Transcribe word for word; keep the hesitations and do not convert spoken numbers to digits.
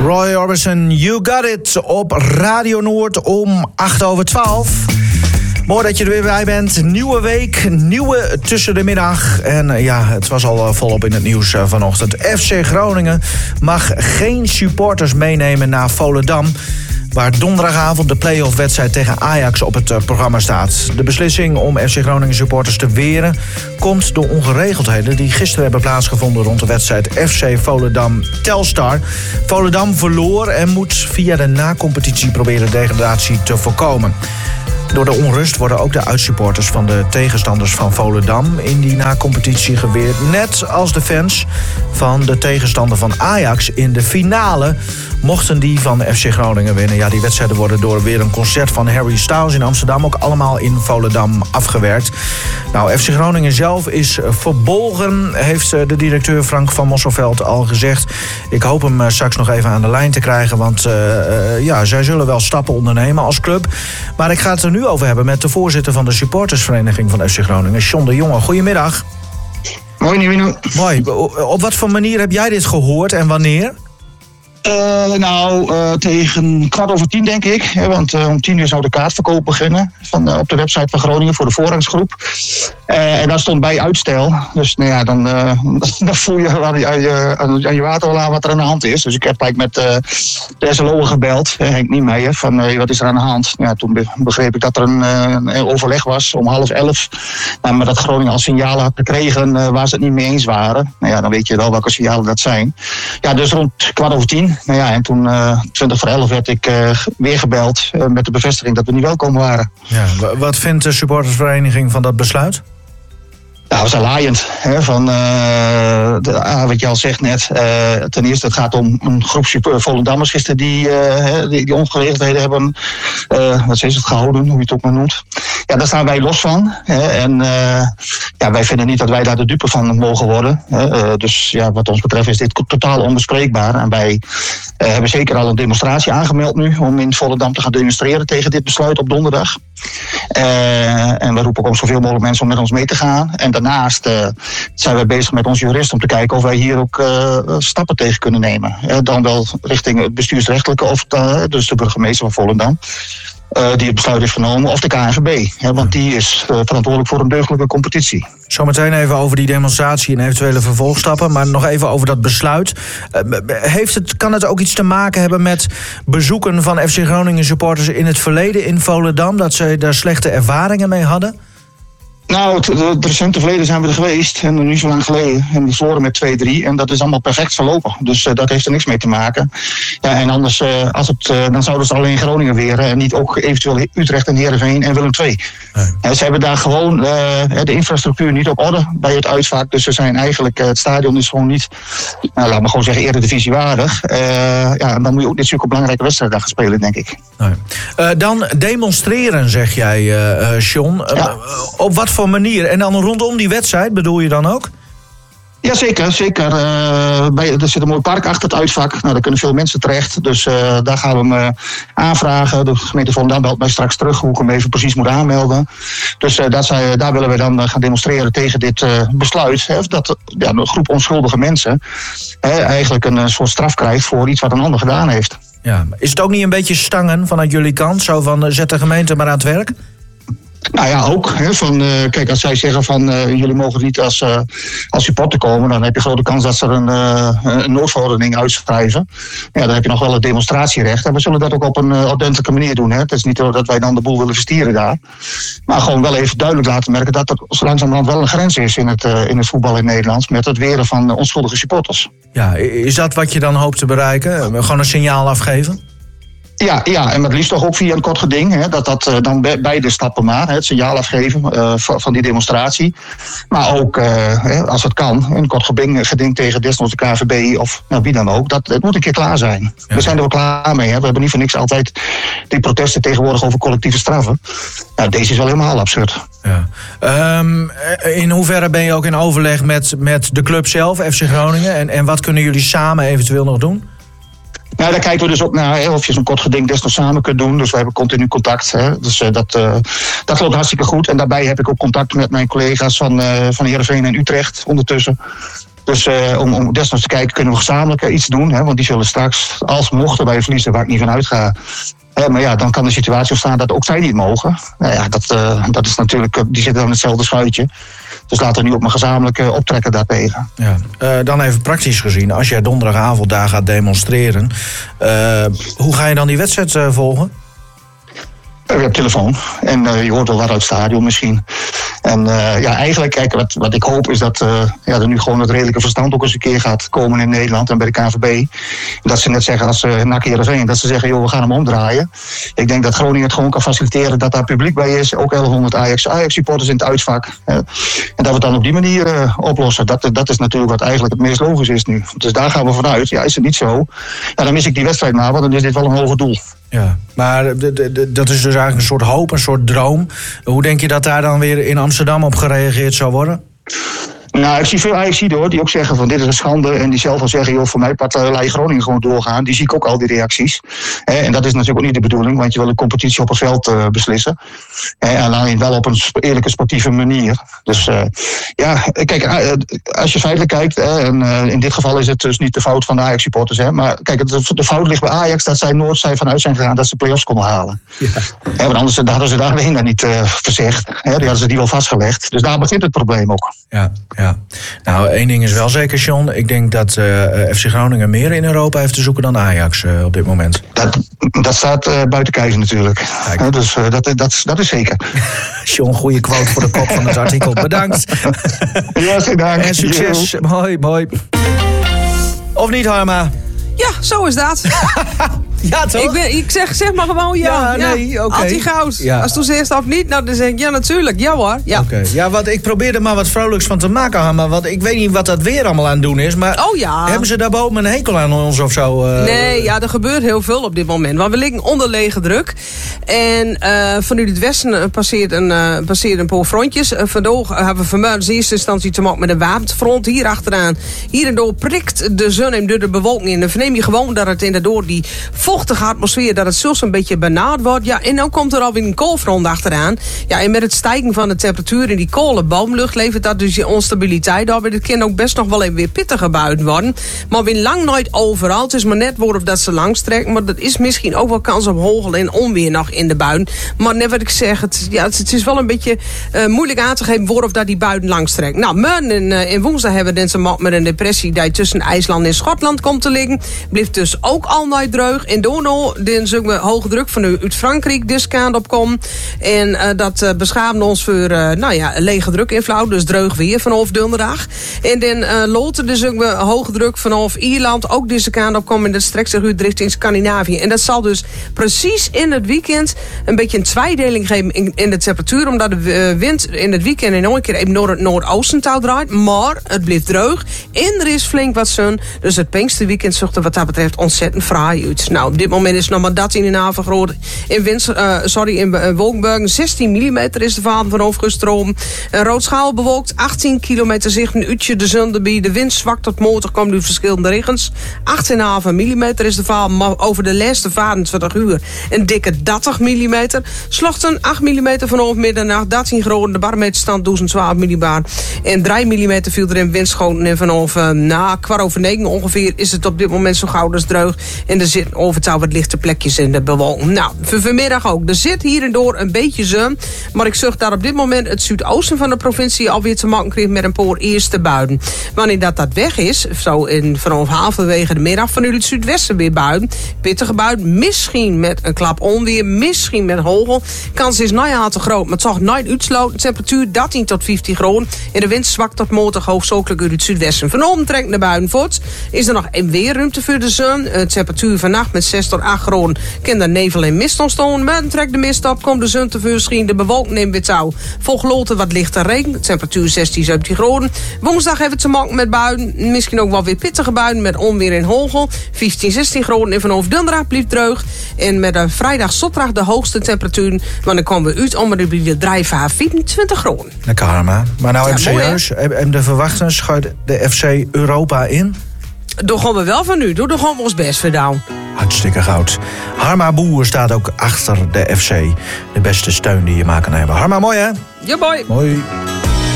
Roy Orbison, You Got It op Radio Noord om acht over twaalf. Mooi dat je er weer bij bent. Nieuwe week, nieuwe tussen de middag. En uh, ja, het was al uh, volop in het nieuws uh, vanochtend. F C Groningen mag geen supporters meenemen naar Volendam, waar donderdagavond de play-off-wedstrijd tegen Ajax op het uh, programma staat. De beslissing om F C Groningen supporters te weren komt door ongeregeldheden die gisteren hebben plaatsgevonden rond de wedstrijd F C Volendam-Telstar. Volendam verloor en moet via de na-competitie proberen degradatie te voorkomen. Door de onrust worden ook de uitsupporters van de tegenstanders van Volendam in die na-competitie geweerd. Net als de fans van de tegenstander van Ajax in de finale, mochten die van F C Groningen winnen. Ja, die wedstrijden worden door weer een concert van Harry Styles in Amsterdam ook allemaal in Volendam afgewerkt. Nou, F C Groningen zelf is verbolgen, heeft de directeur Frank van Mosselveld al gezegd. Ik hoop hem straks nog even aan de lijn te krijgen, want uh, uh, ja, zij zullen wel stappen ondernemen als club. Maar ik ga het er nu over hebben met de voorzitter van de supportersvereniging van F C Groningen, John de Jonge. Goedemiddag. Mooi, Nivino. Mooi. Op wat voor manier heb jij dit gehoord en wanneer? Uh, nou, uh, tegen kwart over tien denk ik. Hè, want uh, om tien uur zou de kaartverkoop beginnen van, uh, op de website van Groningen voor de voorrangsgroep. Uh, en daar stond bij uitstel. Dus nou ja, dan, uh, dan voel je aan je, aan, je, aan je water wel aan wat er aan de hand is. Dus ik heb gelijk met uh, de S L O gebeld, hè, Henk Niemeyer, van uh, wat is er aan de hand. Ja, toen begreep ik dat er een, uh, een overleg was om half elf. Nou, maar dat Groningen al signalen had gekregen uh, waar ze het niet mee eens waren. Nou ja, dan weet je wel welke signalen dat zijn. Ja, dus rond kwart over tien. Nou ja, en toen uh, twintig voor elf werd ik uh, weer gebeld uh, met de bevestiging dat we niet welkom waren. Ja, wat vindt de supportersvereniging van dat besluit? Nou, dat was laaiend. Hè, van, uh, de, ah, wat je al zegt net. Uh, ten eerste, het gaat om een groep Volendammers gisteren die, uh, die, die ongeregeldheden hebben, uh, wat is het, gehouden, hoe je het ook maar noemt. Ja, daar staan wij los van. Hè, en uh, ja, wij vinden niet dat wij daar de dupe van mogen worden. Hè, uh, dus ja, wat ons betreft is dit totaal onbespreekbaar. En wij uh, hebben zeker al een demonstratie aangemeld nu om in Volendam te gaan demonstreren tegen dit besluit op donderdag. Uh, en we roepen ook om zoveel mogelijk mensen om met ons mee te gaan. En daarnaast uh, zijn we bezig met onze jurist om te kijken of wij hier ook uh, stappen tegen kunnen nemen. Uh, dan wel richting het bestuursrechtelijke of uh, dus de burgemeester van Volendam. Uh, die het besluit heeft genomen, of de K N G B. Hè, want die is uh, verantwoordelijk voor een deugdelijke competitie. Zometeen even over die demonstratie en eventuele vervolgstappen. Maar nog even over dat besluit. Uh, heeft het, kan het ook iets te maken hebben met bezoeken van F C Groningen supporters in het verleden in Volendam? Dat ze daar slechte ervaringen mee hadden? Nou, het, het recente verleden zijn we er geweest. En niet zo lang geleden. En we verloren met twee drie. En dat is allemaal perfect verlopen. Dus uh, dat heeft er niks mee te maken. Ja, en anders, uh, als het, uh, dan zouden ze alleen Groningen weren. En niet ook eventueel Utrecht en Heerenveen en Willem twee. Nee. En ze hebben daar gewoon uh, de infrastructuur niet op orde bij het uitvaart. Dus ze zijn eigenlijk, uh, het stadion is gewoon niet, nou, laat me gewoon zeggen, eredivisie waardig. Uh, ja, en dan moet je ook dit zulke belangrijke wedstrijden gaan spelen, denk ik. Nee. Uh, dan demonstreren, zeg jij, uh, John. Uh, ja. Op wat voor manier? En dan rondom die wedstrijd bedoel je dan ook? Ja, zeker. zeker. Uh, bij, er zit een mooi park achter het uitvak. Nou, daar kunnen veel mensen terecht. Dus uh, daar gaan we hem uh, aanvragen. De gemeente Volendam belt mij straks terug hoe ik hem even precies moet aanmelden. Dus uh, dat zij, daar willen we dan uh, gaan demonstreren tegen dit uh, besluit. Hè, dat ja, een groep onschuldige mensen hè, eigenlijk een uh, soort straf krijgt voor iets wat een ander gedaan heeft. Ja, is het ook niet een beetje stangen vanuit jullie kant? Zo van, uh, zet de gemeente maar aan het werk? Nou ja, ook. Hè, van, uh, kijk, als zij zeggen van uh, jullie mogen niet als, uh, als supporter komen, dan heb je grote kans dat ze er een, uh, een noodverordening uitschrijven. Ja, dan heb je nog wel het demonstratierecht. En we zullen dat ook op een uh, ordentelijke manier doen. Hè. Het is niet dat wij dan de boel willen verstieren daar. Maar gewoon wel even duidelijk laten merken dat er zo langzamerhand wel een grens is in het, uh, in het voetbal in Nederland met het weren van uh, onschuldige supporters. Ja, is dat wat je dan hoopt te bereiken? Gewoon een signaal afgeven? Ja, ja, en het liefst toch ook via een kort geding. Hè, dat dat uh, dan be- beide stappen maar, hè, het signaal afgeven uh, van, van die demonstratie. Maar ook, uh, hè, als het kan, een kort geding, geding tegen desnoods de K V B of nou, wie dan ook. Dat, het moet een keer klaar zijn. Ja. We zijn er wel klaar mee. Hè. We hebben niet voor niks altijd die protesten tegenwoordig over collectieve straffen. Nou, deze is wel helemaal absurd. Ja. Um, in hoeverre ben je ook in overleg met, met de club zelf, F C Groningen? En, en wat kunnen jullie samen eventueel nog doen? Nou, daar kijken we dus ook naar hè, of je zo'n kort geding desnoods samen kunt doen. Dus we hebben continu contact. Hè. Dus uh, dat, uh, dat loopt hartstikke goed. En daarbij heb ik ook contact met mijn collega's van, uh, van Heerenveen en Utrecht ondertussen. Dus uh, om, om desnoods te kijken, kunnen we gezamenlijk iets doen. Hè, want die zullen straks, als mochten wij verliezen, waar ik niet van uitga. Hè, maar ja, dan kan de situatie ontstaan dat ook zij niet mogen. Nou ja, dat, uh, dat is natuurlijk, die zitten dan in hetzelfde schuitje. Dus laten we nu ook maar gezamenlijk uh, optrekken daartegen. Ja. Uh, dan even praktisch gezien, als jij donderdagavond daar gaat demonstreren, uh, hoe ga je dan die wedstrijd uh, volgen? Je hebt telefoon en uh, je hoort wel wat uit het stadion misschien. En uh, ja, eigenlijk, kijk, wat, wat ik hoop is dat uh, ja, er nu gewoon het redelijke verstand ook eens een keer gaat komen in Nederland en bij de K N V B. Dat ze net zeggen als uh, N A C Heerenveen, dat ze zeggen, joh, we gaan hem omdraaien. Ik denk dat Groningen het gewoon kan faciliteren dat daar publiek bij is. Ook elfhonderd Ajax, Ajax supporters in het uitvak. Uh, en dat we het dan op die manier uh, oplossen. Dat, dat is natuurlijk wat eigenlijk het meest logisch is nu. Dus daar gaan we vanuit. Ja, is het niet zo? Ja, dan mis ik die wedstrijd maar, want dan is dit wel een hoger doel. Ja, maar de, de, de, dat is dus eigenlijk een soort hoop, een soort droom. Hoe denk je dat daar dan weer in Amsterdam op gereageerd zou worden? Nou, ik zie veel Ajaxiden hoor, die ook zeggen van dit is een schande. En die zelf al zeggen, joh, voor mij part uh, laat je Groningen gewoon doorgaan. Die zie ik ook al, die reacties. He, en dat is natuurlijk ook niet de bedoeling, want je wil een competitie op het veld uh, beslissen. He, en alleen wel op een eerlijke sportieve manier. Dus uh, ja, kijk, uh, als je feitelijk kijkt, uh, en uh, in dit geval is het dus niet de fout van de Ajax-supporters. Hè, maar kijk, de, de fout ligt bij Ajax dat zij nooit zijn vanuit zijn gegaan dat ze play-offs konden halen. Ja. He, want anders hadden ze daar alleen daar niet uh, verzegd. He, die hadden ze die wel vastgelegd. Dus daar begint het probleem ook. Ja, ja. Nou, één ding is wel zeker, John. Ik denk dat uh, F C Groningen meer in Europa heeft te zoeken dan Ajax uh, op dit moment. Dat, dat staat uh, buiten kijf natuurlijk. Uh, dus uh, dat, dat, dat is zeker. John, goede quote voor de kop van het artikel. Bedankt. Ja, geen dank. En succes. Yo. Mooi, mooi. Of niet, Harma? Ja, zo is dat. Ja, toch? Ik, ben, ik zeg, zeg maar gewoon ja. Ja, nee, ja. oké. Okay. Anti-Gauws. Ja. Als toen ze eerst of niet, nou, dan zeg ik ja, natuurlijk. Ja hoor. Ja, okay. Ja, wat, ik probeer er maar wat vrolijks van te maken, Harma. Want ik weet niet wat dat weer allemaal aan het doen is. Maar oh, ja. Hebben ze daarboven een hekel aan ons of zo? Uh... Nee, ja, er gebeurt heel veel op dit moment. Want we liggen onder lege druk. En uh, vanuit het westen passeert een, uh, passeert een paar frontjes. Uh, vandaag hebben we vanmorgen in eerste instantie te maken met een wapenfront. Hier achteraan, hier en door prikt de zon en door de bewolking in. Dan verneem je gewoon dat het inderdaad die vochtige atmosfeer, dat het zelfs een beetje benauwd wordt. Ja, en dan komt er alweer een koolfront achteraan. Ja, en met het stijgen van de temperatuur in die koude boomlucht levert dat dus die onstabiliteit op. Het kan ook best nog wel even weer pittiger buiten worden. Maar weer lang nooit overal. Het is maar net worden of dat ze langs trekken. Maar dat is misschien ook wel kans op hagel en onweer nog in de buien. Maar net wat ik zeg, het, ja, het, het is wel een beetje uh, moeilijk aan te geven worden of dat die buien langs trekt. Nou, morgen en, uh, en woensdag hebben we deze man met een depressie die tussen IJsland en Schotland komt te liggen. Blijft dus ook al nooit dreug. En Dono, dan zullen we hoge druk vanuit Frankrijk deze kant op komen. En uh, dat uh, beschaamde ons voor uh, nou ja, lege druk invloed. Dus dreug weer vanaf donderdag. En dan uh, Loten, dus zullen we hoge druk vanaf Ierland ook deze kant op komen. En dat strekt zich uit richting Scandinavië. En dat zal dus precies in het weekend een beetje een tweedeling geven in, in de temperatuur. Omdat de uh, wind in het weekend in een keer even naar het noordoosten touw draait. Maar het blijft droog. En er is flink wat zon. Dus het Pinksterweekend zag er wat dat betreft ontzettend fraai uit. Nou, op dit moment is nog maar dat in de haven groot. In, Wins, uh, sorry, in uh, Wolkenberg zestien millimeter is de vaart vanaf gestroomd. Uh, Roodschaal bewolkt achttien kilometer zicht. Een uurtje de zon erbij. De wind zwakt tot motor komt nu verschillende regens. acht komma vijf millimeter is de vaart. Maar over de laatste vijfentwintig uur een dikke dertig millimeter. Slochten acht millimeter vanaf middernacht. dertien groten. De barometerstand duizend twaalf millibar. En drie millimeter viel er in windschoten. En vanaf uh, na kwart over negen ongeveer is het op dit moment zo gauw als dreug. En er zitten overtouw wat lichte plekjes in de bewolking. Nou, voor vanmiddag ook. Er zit hier en door een beetje zon. Maar ik zag daar op dit moment het zuidoosten van de provincie alweer te maken kreeg met een paar eerste buien. Wanneer dat, dat weg is, zo in, vanaf halverwege de middag, vanuit het zuidwesten weer buien. Pittige buien, misschien met een klap onweer, misschien met hagel. Kans is nou ja te groot, maar het zal nooit uitsloten. Temperatuur dertien tot vijftien graden. En de wind zwakt tot motor hoofdzakelijk uit het zuidwesten. Vanavond trekt de buien voort. Is er nog een weerruimte voor de zon. De temperatuur vannacht met zes tot acht graden. Kan er nevel en mist ontstaan. Maar dan trekt de mist op, komt de zon tevoorschijn. De bewolking neemt weer touw. Volgeloten wat lichte regen. De temperatuur zestien, zeventien graden. Woensdag hebben we te maken met buien. Misschien ook wel weer pittige buien met onweer en hagel. vijftien, zestien graden. En vanaf donderdag blijft droog. En met een vrijdag, zondag de hoogste temperatuur. Maar dan komen we uit om de drie, vijfentwintig graden. Lekker, Harma. Maar nou, ja, even serieus. En de verwachten schuift de F C Europa in? Daar gaan we wel van nu. Doe, daar gaan we ons best voor doen. Hartstikke goud. Harma Boer staat ook achter de F C. De beste steun die je maar kan hebben. Harma, mooi hè? Ja, boy. Mooi.